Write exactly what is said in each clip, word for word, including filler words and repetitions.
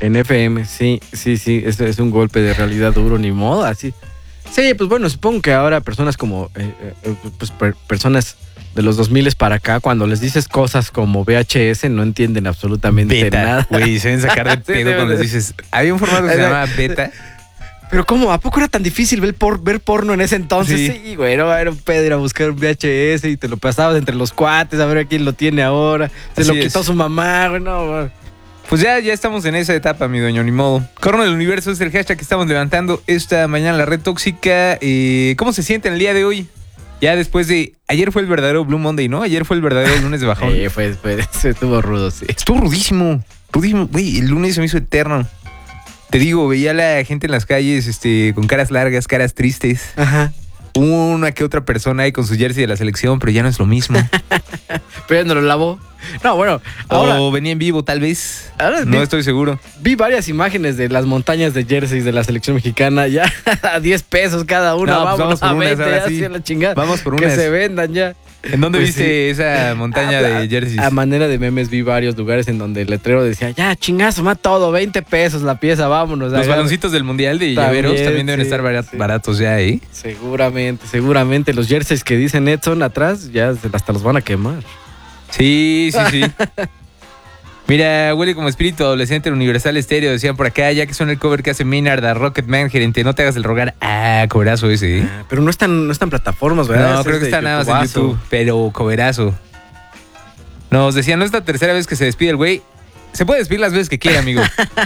En F M, sí, sí, sí, es, es un golpe de realidad duro, ni modo, así. Sí, pues bueno, supongo que ahora personas como, eh, eh, pues per, personas de los dos mil para acá, cuando les dices cosas como V H S, no entienden absolutamente beta, nada. Güey, se deben sacar de pedo sí, cuando les dices, había un formato que se llamaba beta. Pero ¿cómo? ¿A poco era tan difícil ver, por, ver porno en ese entonces? Sí, sí güey, no, era un pedo ir a buscar un V H S y te lo pasabas entre los cuates a ver a quién lo tiene ahora. Se Así lo quitó es. su mamá, güey, no, güey. Pues ya, ya estamos en esa etapa, mi dueño, ni modo. Corona del Universo es el hashtag que estamos levantando esta mañana en la red tóxica. Eh, ¿Cómo se siente en el día de hoy? Ya después de... Ayer fue el verdadero Blue Monday, ¿no? Ayer fue el verdadero lunes de bajón. Sí, fue, fue, estuvo rudo, sí. Estuvo rudísimo, rudísimo. Güey, el lunes se me hizo eterno. Te digo, veía a la gente en las calles este, con caras largas, caras tristes. Ajá. Una que otra persona ahí con su jersey de la selección, pero ya no es lo mismo. Pero ya no lo lavó. No, bueno. Ahora, o venía en vivo, tal vez. Ahora no vi, estoy seguro. Vi varias imágenes de las montañas de jerseys de la selección mexicana. Ya a diez pesos cada una. No, vamos, pues vamos a por veinte, unas, ya sí. la chingada. Vamos por que unas. Que se vendan ya. ¿En dónde pues viste sí. esa montaña a, de jerseys? A, a manera de memes vi varios lugares en donde el letrero decía, ya, chingazo, más todo, veinte pesos la pieza, vámonos. Los hagan. baloncitos del Mundial de también, llaveros también deben sí, estar barat, sí. baratos ya ahí. ¿eh? Seguramente, seguramente. Los jerseys que dicen Edson atrás, ya hasta los van a quemar. Sí, sí, sí. Mira, huele como espíritu adolescente en Universal Estéreo. Decían por acá, ya que suena el cover que hace Maynard a Rocketman, gerente, no te hagas el rogar. Ah, coberazo ese, ¿eh? Ah, pero no están, no están plataformas, ¿verdad? No, es creo que está nada más en YouTube, pero coberazo. Nos decían, no es la tercera vez que se despide el güey. Se puede despedir las veces que quiera, amigo.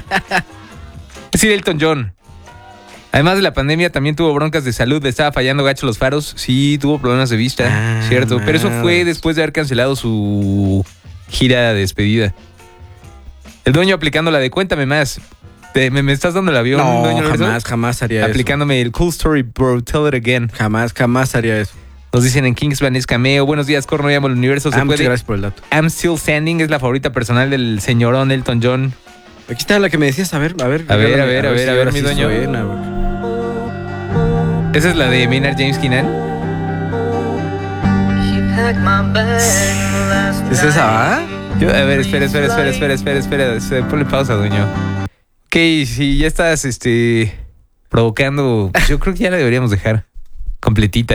Es decir, Elton John. Además de la pandemia, también tuvo broncas de salud. Le estaba fallando gacho los faros. Sí, tuvo problemas de vista, ah, cierto. Pero eso fue después de haber cancelado su gira de despedida. El dueño aplicando la de cuéntame más. Te, me, ¿Me estás dando el avión? No, dueño jamás, jamás haría Aplicándome eso. Aplicándome el cool story, bro. Tell it again. Jamás, jamás haría eso. Nos dicen en Kingsman es cameo. Buenos días, Corno, llamo al universo. ¿Se ah, puede? Muchas gracias por el dato. I'm Still Standing es la favorita personal del señorón Elton John. Aquí está la que me decías. A ver, a ver. A ver, a ver, a ver, a ver, mi sí dueño. Suena, ¿Esa es la de Maynard James Keenan? ¿Es esa, va? Yo, a ver, espera, espera, espera, espera, espera, espera, espera. Ponle pausa, dueño. Ok, si ya estás este, provocando, yo creo que ya la deberíamos dejar completita.